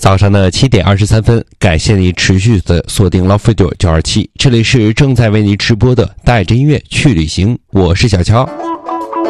早上的7点23分，感谢你持续的锁定 Love Radio 927，这里是正在为你直播的带着音乐去旅行，我是小乔。